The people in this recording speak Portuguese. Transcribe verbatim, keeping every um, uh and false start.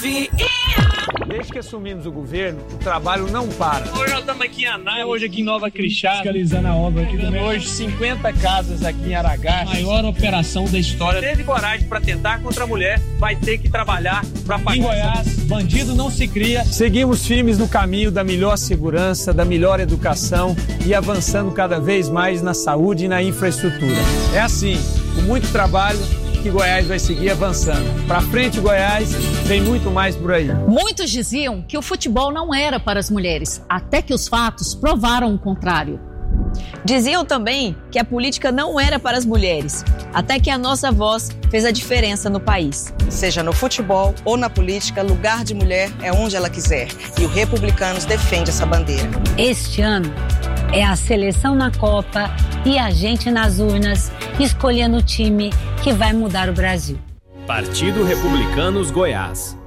Desde que assumimos o governo, o trabalho não para. Hoje nós estamos aqui em Anália, hoje aqui em Nova Crixás, fiscalizando a obra aqui também. Hoje cinquenta casas aqui em Aragás. Maior operação da história. Teve coragem para tentar contra a mulher, vai ter que trabalhar para pagar. Em Goiás, bandido não se cria. Seguimos firmes no caminho da melhor segurança, da melhor educação e avançando cada vez mais na saúde e na infraestrutura. É assim, com muito trabalho, que Goiás vai seguir avançando. Para frente, Goiás, vem muito mais por aí. Muitos diziam que o futebol não era para as mulheres, até que os fatos provaram o contrário. Diziam também que a política não era para as mulheres, até que a nossa voz fez a diferença no país. Seja no futebol ou na política, lugar de mulher é onde ela quiser. E o Republicanos defende essa bandeira. Este ano é a seleção na Copa e a gente nas urnas escolhendo o time que vai mudar o Brasil. Partido Republicanos Goiás.